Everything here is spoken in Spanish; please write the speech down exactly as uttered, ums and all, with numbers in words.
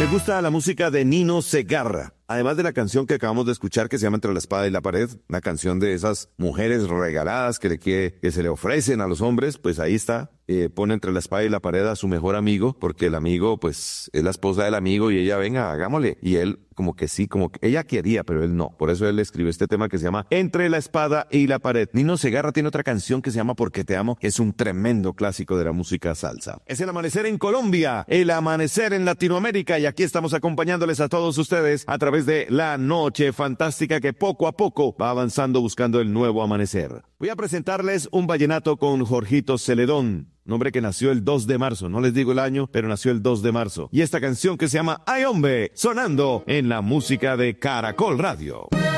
Me gusta la música de Nino Segarra. Además de la canción que acabamos de escuchar que se llama Entre la espada y la pared, una canción de esas mujeres regaladas que, le que, que se le ofrecen a los hombres, pues ahí está, eh, pone entre la espada y la pared a su mejor amigo, porque el amigo pues es la esposa del amigo y ella, venga, hagámosle, y él como que sí, como que ella quería, pero él no, por eso él escribió este tema que se llama Entre la espada y la pared. Nino Segarra tiene otra canción que se llama Porque te amo, que es un tremendo clásico de la música salsa. Es el amanecer en Colombia, el amanecer en Latinoamérica, y aquí estamos acompañándoles a todos ustedes a través de la noche fantástica que poco a poco va avanzando buscando el nuevo amanecer. Voy a presentarles un vallenato con Jorgito Celedón, un hombre que nació el dos de marzo, no les digo el año, pero nació el dos de marzo. Y esta canción que se llama Ay Hombre, sonando en la música de Caracol Radio.